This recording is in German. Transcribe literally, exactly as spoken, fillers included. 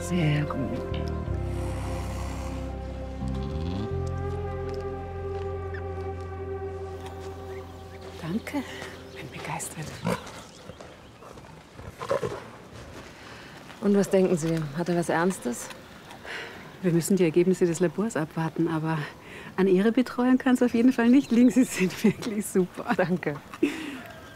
Sehr gut. Danke. Bin begeistert. Und was denken Sie? Hat er was Ernstes? Wir müssen die Ergebnisse des Labors abwarten, aber an Ihre Betreuung kann es auf jeden Fall nicht liegen. Sie sind wirklich super. Danke.